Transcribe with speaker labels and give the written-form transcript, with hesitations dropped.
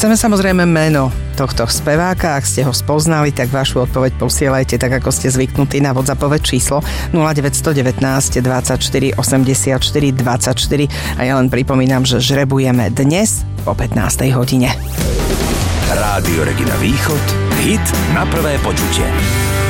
Speaker 1: Chceme samozrejme meno tohto speváka. Ak ste ho spoznali, tak vašu odpoveď posielajte tak, ako ste zvyknutí na WhatsAppové číslo 0919 24 84 24 a ja len pripomínam, že žrebujeme dnes po 15. hodine.
Speaker 2: Rádio Regina Východ, hit na prvé počutie.